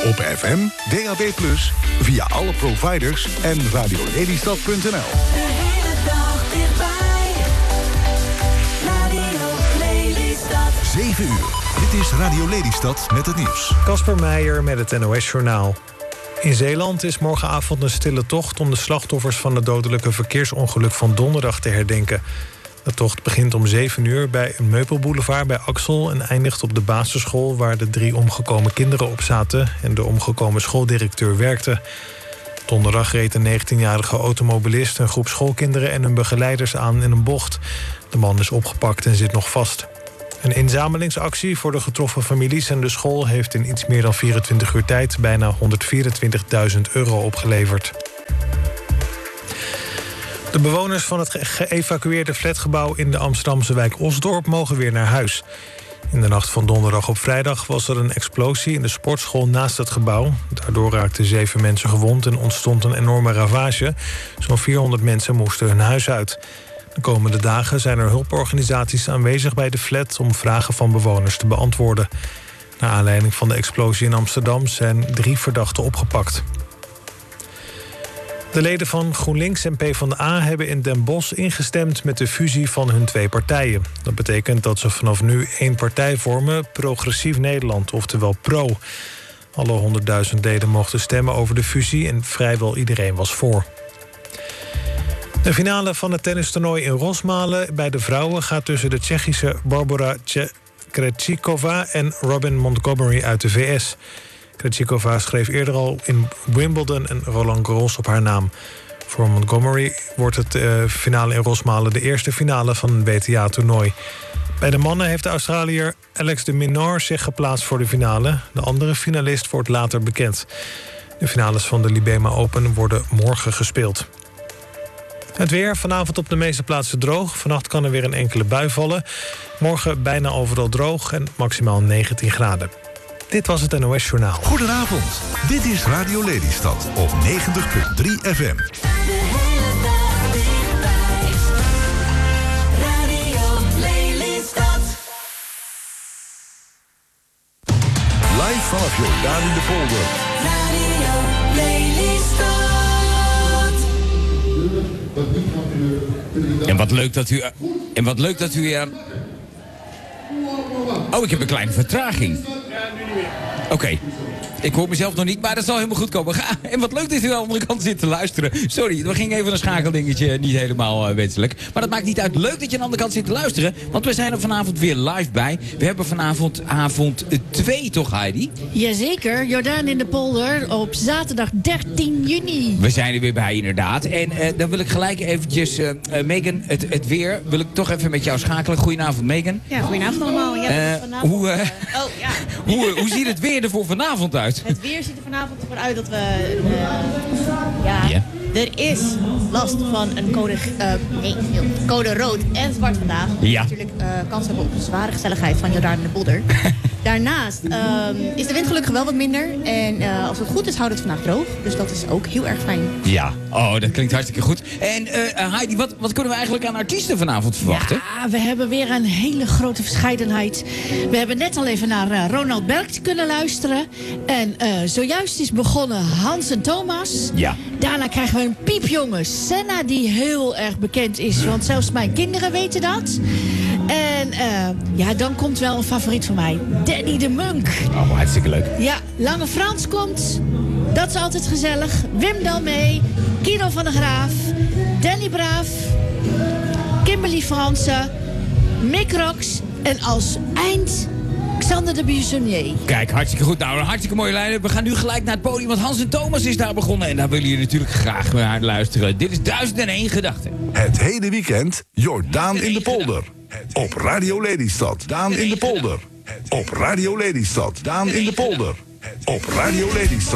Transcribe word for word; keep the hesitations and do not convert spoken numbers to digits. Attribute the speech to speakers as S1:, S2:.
S1: Op F M, D A B plus, via alle providers en radio lelystad punt n l.
S2: De hele dag dichtbij. Radio Lelystad.
S1: zeven uur. Dit is Radio Lelystad met het nieuws.
S3: Casper Meijer met het N O S-journaal. In Zeeland is morgenavond een stille tocht om de slachtoffers van het dodelijke verkeersongeluk van donderdag te herdenken. De tocht begint om zeven uur bij een meubelboulevard bij Axel en eindigt op de basisschool waar de drie omgekomen kinderen op zaten en de omgekomen schooldirecteur werkte. Donderdag reed een negentienjarige automobilist een groep schoolkinderen en hun begeleiders aan in een bocht. De man is opgepakt en zit nog vast. Een inzamelingsactie voor de getroffen families en de school heeft in iets meer dan vierentwintig uur tijd bijna honderdvierentwintigduizend euro opgeleverd. De bewoners van het geëvacueerde flatgebouw in de Amsterdamse wijk Osdorp mogen weer naar huis. In de nacht van donderdag op vrijdag was er een explosie in de sportschool naast het gebouw. Daardoor raakten zeven mensen gewond en ontstond een enorme ravage. Zo'n vierhonderd mensen moesten hun huis uit. De komende dagen zijn er hulporganisaties aanwezig bij de flat om vragen van bewoners te beantwoorden. Naar aanleiding van de explosie in Amsterdam zijn drie verdachten opgepakt. De leden van GroenLinks en PvdA hebben in Den Bosch ingestemd met de fusie van hun twee partijen. Dat betekent dat ze vanaf nu één partij vormen, Progressief Nederland, oftewel PRO. Alle honderdduizend leden mochten stemmen over de fusie en vrijwel iedereen was voor. De finale van het tennistoernooi in Rosmalen bij de vrouwen gaat tussen de Tsjechische Barbora Krejcikova en Robin Montgomery uit de V S. Krejcikova schreef eerder al in Wimbledon en Roland Garros op haar naam. Voor Montgomery wordt het uh, finale in Rosmalen de eerste finale van een W T A-toernooi. Bij de mannen heeft de Australiër Alex de Minaur zich geplaatst voor de finale. De andere finalist wordt later bekend. De finales van de Libema Open worden morgen gespeeld. Het weer, vanavond op de meeste plaatsen droog. Vannacht kan er weer een enkele bui vallen. Morgen bijna overal droog en maximaal negentien graden. Dit was het N O S-journaal.
S1: Goedenavond, dit is Radio Lelystad op negentig punt drie F M.
S2: De hele dag dichtbij. Radio Lelystad.
S1: Live vanaf Jordaan in de Polder.
S2: Radio Lelystad.
S4: En wat leuk dat u... En wat leuk dat u... Uh... Oh, ik heb een kleine vertraging. Oké. Okay. Ik hoor mezelf nog niet, maar dat zal helemaal goed komen. En wat leuk dat u aan de andere kant zit te luisteren. Sorry, er ging even een schakeldingetje niet helemaal uh, wenselijk. Maar dat maakt niet uit. Leuk dat je aan de andere kant zit te luisteren. Want we zijn er vanavond weer live bij. We hebben vanavond avond twee, toch Heidi?
S5: Jazeker, Jordaan in de Polder op zaterdag dertien juni.
S4: We zijn er weer bij, inderdaad. En uh, dan wil ik gelijk eventjes... Uh, uh, Megan, het, het weer wil ik toch even met jou schakelen. Goedenavond, Megan.
S6: Ja, goedenavond allemaal. Ja,
S4: Uh,
S6: vanavond,
S4: hoe, uh,
S6: uh, oh, ja.
S4: hoe, hoe ziet het weer er voor vanavond uit?
S6: Het weer ziet er vanavond ervoor uit dat we... Uh, ja,
S4: Ja.
S6: er is last van een code, uh, nee, code rood en zwart vandaag.
S4: Ja.
S6: Natuurlijk uh, kans hebben op een zware gezelligheid van Jordaan in de Polder. Daarnaast um, is de wind gelukkig wel wat minder. En uh, als het goed is, houdt het vandaag droog. Dus dat is ook heel erg fijn.
S4: Ja, oh, dat klinkt hartstikke goed. En uh, Heidi, wat, wat kunnen we eigenlijk aan artiesten vanavond verwachten?
S5: Ja, we hebben weer een hele grote verscheidenheid. We hebben net al even naar uh, Ronald Belk kunnen luisteren. En uh, zojuist is begonnen Hans en Thomas.
S4: Ja.
S5: Daarna krijgen we een piepjonge Senna die heel erg bekend is. Want zelfs mijn kinderen weten dat. En uh, ja, dan komt wel een favoriet van mij. Danny de Munk.
S4: Oh, hartstikke leuk.
S5: Ja, Lange Frans komt. Dat is altijd gezellig. Wim Dalmee, Kino van der Graaf, Danny Braaf, Kimberly Fransen, Mick Rox en als eind Xander de Buissonnier.
S4: Kijk, hartstikke goed. Nou, een hartstikke mooie lijn. We gaan nu gelijk naar het podium, want Hans en Thomas is daar begonnen. En daar willen jullie natuurlijk graag naar luisteren. Dit is duizend en één gedachten.
S1: Het hele weekend Jordaan in de Polder. Op Radio Lelystad. Daan in de Polder. Op Radio Lelystad. Daan in de Polder. Op Radio Lelystad.